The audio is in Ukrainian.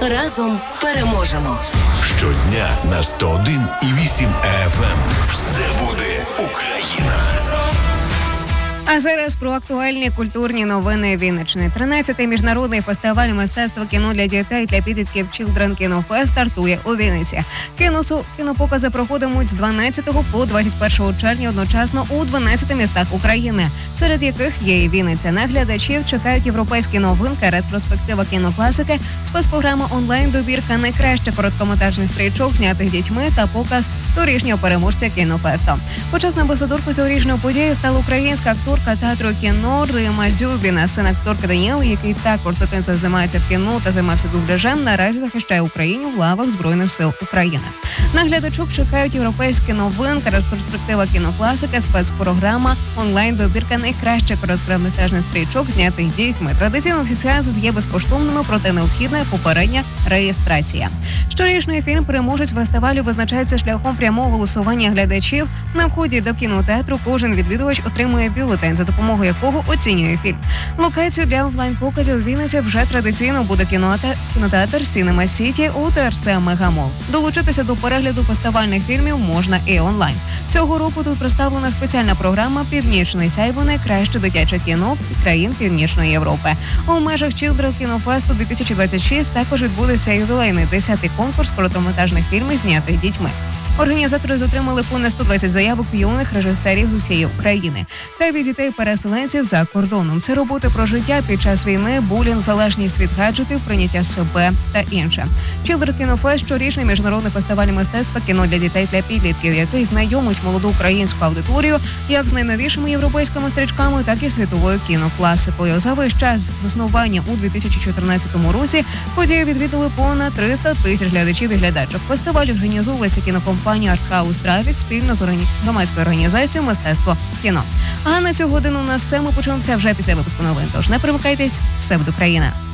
Разом переможемо. Щодня на 101,8 FM. Все буде Україна. А зараз про актуальні культурні новини Вінниччини. 13-й міжнародний фестиваль мистецтва кіно для дітей для підлітків Children Kino Fest стартує у Вінниці. Кінопокази проходитимуть з 12 по 21 червня одночасно у 12 містах України, серед яких є і Вінниця. На глядачів чекають європейські новинки, ретроспектива кінокласики, спецпрограма онлайн-добірка найкращих короткометражних стрічок, знятих дітьми, та показ торішнього переможця кінофесту. Почесною амбасадоркою цьогорічної події стала українська акторка театру кіно Рима Зюбіна. Син акторки Даніел, який також дитинства займається в кіно та займався дубляжем, наразі захищає Україну в лавах Збройних сил України. На глядачок чекають європейські новинки, ретроспектива кінокласики, спецпрограма, онлайн-добірка найкращих короткометражних стрічок, знятих дітьми. Традиційно всі сеанси є безкоштовними, проте необхідна попередня реєстрація. Щорічний фільм «Переможець» фестивалю визначається шляхом прямого голосування глядачів. На вході до кінотеатру кожен відвідувач отримує бюлетень, за допомогою якого оцінює фільм. Локацію для офлайн-показів у Вінниці вже традиційно буде кінотеатр Сінема Сіті у ТРЦ Мегамол. Долучитися до перегляду фестивальних фільмів можна і онлайн. Цього року тут представлена спеціальна програма «Північний сяйво. Найкраще дитяче кіно країн Північної Європи». У межах Children Kino Fest 2026 також відбудеться ювілейний 10-й конкурс короткометражних фільмів, знятих дітьми. Організатори отримали понад 120 заявок юних режисерів з усієї України та від дітей-переселенців за кордоном. Це роботи про життя під час війни, булінг, залежність від гаджетів, прийняття себе та інше. Children Kino Fest – щорічний міжнародний фестиваль мистецтва кіно для дітей та підлітків, який знайомить молоду українську аудиторію як з найновішими європейськими стрічками, так і світовою кінокласикою. За весь час заснування у 2014 році подію відвідали понад 300 тисяч глядачів і глядачок. Фестиваль організовується кінокомпанією «Артхаус Трафік» спільно з громадською організацією «Мистецтво кіно». А на цю годину у нас все. Ми почуємося вже після випуску новин. Тож не перемикайтесь, все буде Україна.